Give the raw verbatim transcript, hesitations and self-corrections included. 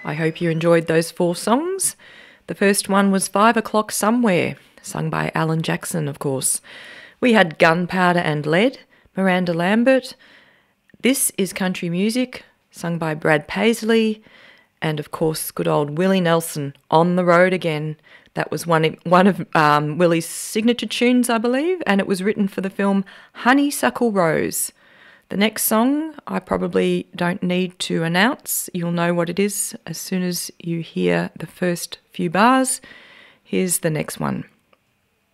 I hope you enjoyed those four songs. The first one was Five O'Clock Somewhere, sung by Alan Jackson, of course. We had Gunpowder and Lead, Miranda Lambert. This is Country Music, sung by Brad Paisley. And, of course, good old Willie Nelson, On the Road Again. That was one of, one of um, Willie's signature tunes, I believe, and it was written for the film Honeysuckle Rose. The next song I probably don't need to announce. You'll know what it is as soon as you hear the first few bars. Here's the next one.